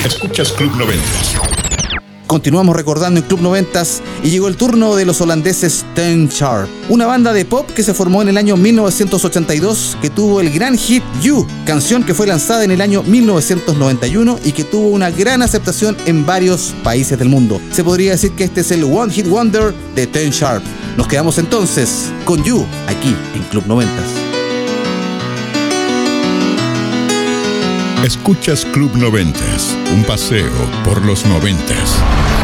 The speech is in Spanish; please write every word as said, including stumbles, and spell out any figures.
Escuchas Club noventa. Continuamos recordando en Club noventas y llegó el turno de los holandeses Ten Sharp, una banda de pop que se formó en el año mil novecientos ochenta y dos, que tuvo el gran hit You, canción que fue lanzada en el año mil novecientos noventa y uno y que tuvo una gran aceptación en varios países del mundo. Se podría decir que este es el One Hit Wonder de Ten Sharp. Nos quedamos entonces con You aquí en Club noventas. Escuchas Club noventas, un paseo por los noventas.